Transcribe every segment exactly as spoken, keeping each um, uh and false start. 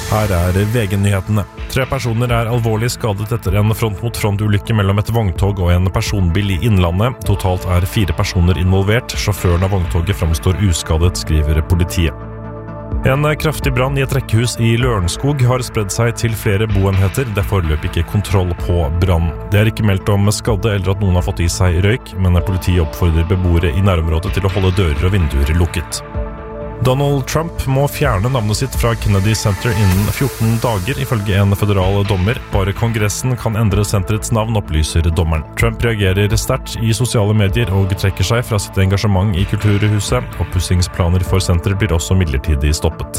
Her er V G-nyhetene. Tre personer er alvorlig skadet etter en front-mot-front-ulykke mellom et vogntog og en personbil i Innlandet. Totalt er fire personer involvert. Sjåføren av vogntoget fremstår uskadet, skriver politiet. En kraftig brann i et rekkehus i Lørenskog har spredd seg til flere boenheter. Det er foreløpig ikke kontroll på brann. Det er ikke meldt om skadde eller at noen har fått i seg røyk, men politiet oppfordrer beboere i nærområdet til å holde dører og vinduer lukket. Donald Trump må fjerne navnet sitt fra Kennedy Center innen fjorten dager, ifølge en federal dommer. Bare Kongressen kan endre senterets navn, opplyser dommeren. Trump reagerer sterkt i sosiale medier og trekker seg fra sitt engasjement i Kulturhuset. Oppussingsplaner for senteret blir også midlertidig stoppet.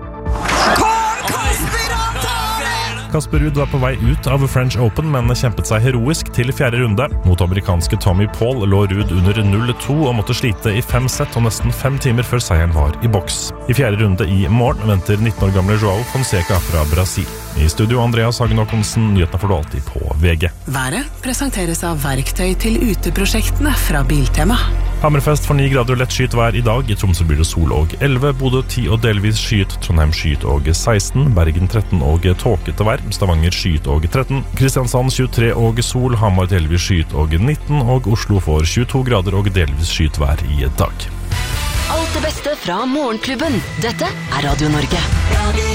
Casper Ruud var på vei ut av French Open, men kjempet seg heroisk til fjerde runde. Mot amerikanske Tommy Paul lå Ruud under null to og måtte slite i fem sett og nesten fem timer før seieren var i boks. I fjerde runde i morgen venter nitten år gamle Joao Fonseca fra Brasil. I studio Andreas Hagen Håkonsen, nyhetene får du alltid på V G. Været presenteres av verktøy til uteprosjektene fra Biltema. Hammerfest for ni grader og lett skyet vær i dag. I Tromsø blir det sol og elleve, Bodø ti og delvis skyet, Trondheim skyet og seksten, Bergen tretten og tåkete vær, Stavanger skyet og tretten, Kristiansand tjuetre og sol, Hamar delvis skyet og nitten, og Oslo får tjueto grader og delvis skyet vær i dag. Alt det beste fra Morgenklubben. Dette er Radio Norge.